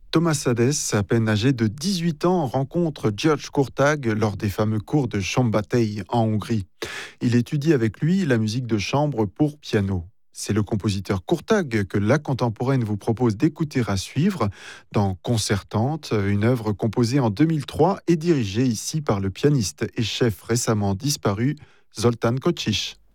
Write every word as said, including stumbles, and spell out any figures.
Thomas Sades, à peine âgé de dix-huit ans, rencontre George Kurtag lors des fameux cours de Szombathely en Hongrie. Il étudie avec lui la musique de chambre pour piano. C'est le compositeur Kurtag que La Contemporaine vous propose d'écouter à suivre dans Concertante, une œuvre composée en deux mille trois et dirigée ici par le pianiste et chef récemment disparu Zoltán Kocsis.